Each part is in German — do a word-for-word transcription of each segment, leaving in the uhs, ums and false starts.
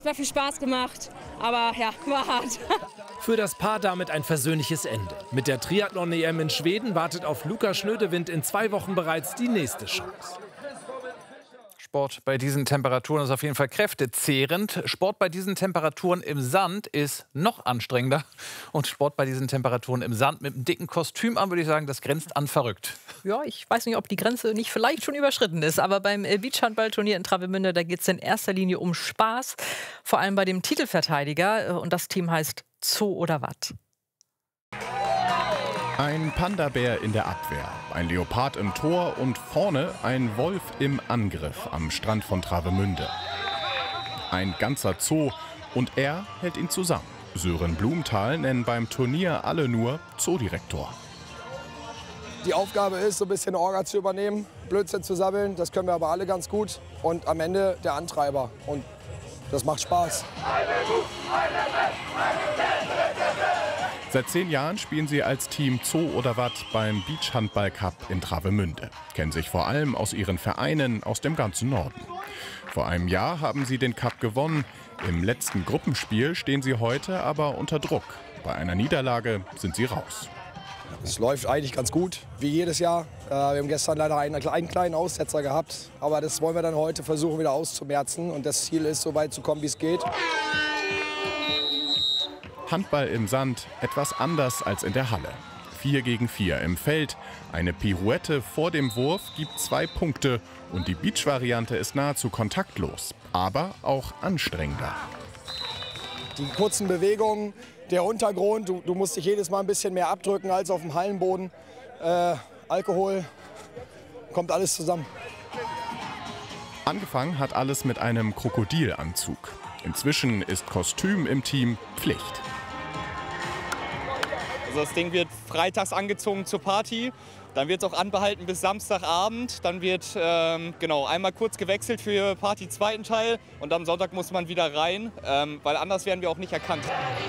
Es hat viel Spaß gemacht, aber ja, war hart. Für das Paar damit ein versöhnliches Ende. Mit der Triathlon-E M in Schweden wartet auf Luca Schnödewind in zwei Wochen bereits die nächste Chance. Sport bei diesen Temperaturen ist auf jeden Fall kräftezehrend. Sport bei diesen Temperaturen im Sand ist noch anstrengender. Und Sport bei diesen Temperaturen im Sand mit einem dicken Kostüm an, würde ich sagen, das grenzt an verrückt. Ja, ich weiß nicht, ob die Grenze nicht vielleicht schon überschritten ist. Aber beim Beachhandballturnier in Travemünde, da geht es in erster Linie um Spaß. Vor allem bei dem Titelverteidiger. Und das Team heißt Zoo oder Watt. Ein Panda-Bär in der Abwehr, ein Leopard im Tor und vorne ein Wolf im Angriff am Strand von Travemünde. Ein ganzer Zoo und er hält ihn zusammen. Sören Blumenthal nennen beim Turnier alle nur Zoodirektor. Die Aufgabe ist, so ein bisschen Orga zu übernehmen, Blödsinn zu sammeln. Das können wir aber alle ganz gut. Und am Ende der Antreiber. Und das macht Spaß. Seit zehn Jahren spielen sie als Team Zoo oder Watt beim Beachhandball-Cup in Travemünde. Kennen sich vor allem aus ihren Vereinen aus dem ganzen Norden. Vor einem Jahr haben sie den Cup gewonnen. Im letzten Gruppenspiel stehen sie heute aber unter Druck. Bei einer Niederlage sind sie raus. Es läuft eigentlich ganz gut, wie jedes Jahr. Wir haben gestern leider einen, einen kleinen Aussetzer gehabt. Aber das wollen wir dann heute versuchen, wieder auszumerzen. Und das Ziel ist, so weit zu kommen, wie es geht. Handball im Sand, etwas anders als in der Halle. Vier gegen vier im Feld, eine Pirouette vor dem Wurf gibt zwei Punkte und die Beach-Variante ist nahezu kontaktlos, aber auch anstrengender. Die kurzen Bewegungen, der Untergrund, du, du musst dich jedes Mal ein bisschen mehr abdrücken als auf dem Hallenboden. Äh, Alkohol, kommt alles zusammen. Angefangen hat alles mit einem Krokodilanzug. Inzwischen ist Kostüm im Team Pflicht. Also das Ding wird freitags angezogen zur Party, dann wird es auch anbehalten bis Samstagabend, dann wird ähm, genau, einmal kurz gewechselt für Party zweiten Teil und am Sonntag muss man wieder rein, ähm, weil anders werden wir auch nicht erkannt.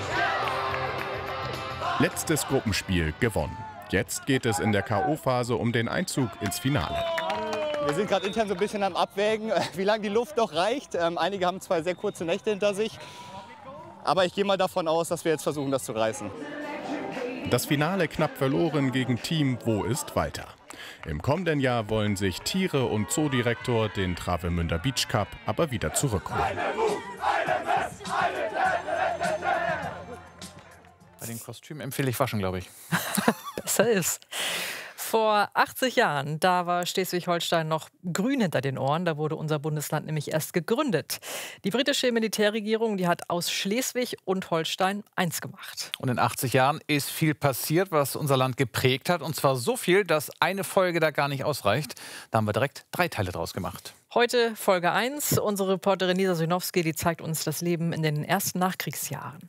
Letztes Gruppenspiel gewonnen. Jetzt geht es in der K O-Phase um den Einzug ins Finale. Wir sind gerade intern so ein bisschen am Abwägen, wie lange die Luft noch reicht. Ähm, einige haben zwei sehr kurze Nächte hinter sich, aber ich gehe mal davon aus, dass wir jetzt versuchen, das zu reißen. Das Finale knapp verloren gegen Team Wo ist weiter. Im kommenden Jahr wollen sich Tiere und Zoodirektor den Travemünder Beach Cup aber wieder zurückholen. Bei den Kostümen empfehle ich waschen, glaube ich. Besser ist. Vor achtzig Jahren, da war Schleswig-Holstein noch grün hinter den Ohren. Da wurde unser Bundesland nämlich erst gegründet. Die britische Militärregierung, die hat aus Schleswig und Holstein eins gemacht. Und in achtzig Jahren ist viel passiert, was unser Land geprägt hat. Und zwar so viel, dass eine Folge da gar nicht ausreicht. Da haben wir direkt drei Teile draus gemacht. Heute Folge eins. Unsere Reporterin Lisa Synowski, die zeigt uns das Leben in den ersten Nachkriegsjahren.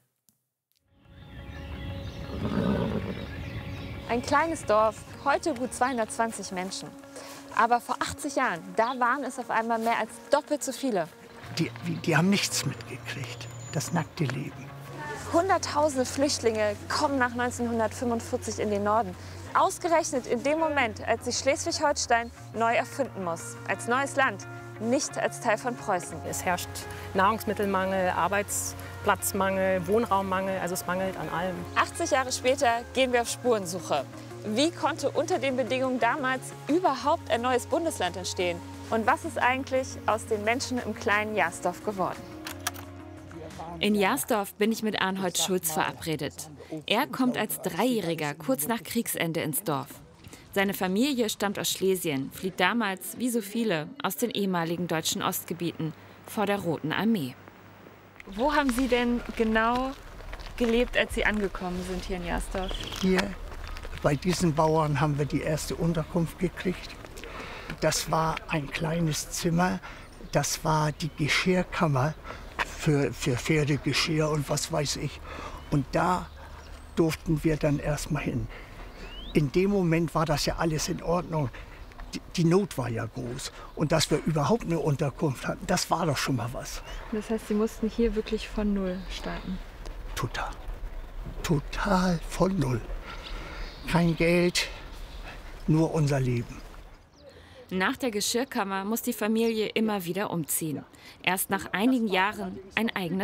Ein kleines Dorf, heute gut zweihundertzwanzig Menschen. Aber vor achtzig Jahren, da waren es auf einmal mehr als doppelt so viele. Die, die haben nichts mitgekriegt, das nackte Leben. Hunderttausende Flüchtlinge kommen nach neunzehnhundertfünfundvierzig in den Norden. Ausgerechnet in dem Moment, als sich Schleswig-Holstein neu erfinden muss. Als neues Land, nicht als Teil von Preußen. Es herrscht Nahrungsmittelmangel, Arbeitsplatzmangel, Wohnraummangel, also es mangelt an allem. achtzig Jahre später gehen wir auf Spurensuche. Wie konnte unter den Bedingungen damals überhaupt ein neues Bundesland entstehen? Und was ist eigentlich aus den Menschen im kleinen Jasdorf geworden? In Jasdorf bin ich mit Arnhold Schulz verabredet. Er kommt als Dreijähriger kurz nach Kriegsende ins Dorf. Seine Familie stammt aus Schlesien, flieht damals, wie so viele, aus den ehemaligen deutschen Ostgebieten vor der Roten Armee. Wo haben Sie denn genau gelebt, als Sie angekommen sind hier in Jasdorf? Hier bei diesen Bauern haben wir die erste Unterkunft gekriegt. Das war ein kleines Zimmer, das war die Geschirrkammer für, für Pferdegeschirr und was weiß ich. Und da durften wir dann erst mal hin. In dem Moment war das ja alles in Ordnung. Die, die Not war ja groß. Und dass wir überhaupt eine Unterkunft hatten, das war doch schon mal was. Das heißt, Sie mussten hier wirklich von Null starten? Total. Total von Null. Kein Geld, nur unser Leben. Nach der Geschirrkammer muss die Familie immer wieder umziehen. Erst nach einigen Jahren ein eigenes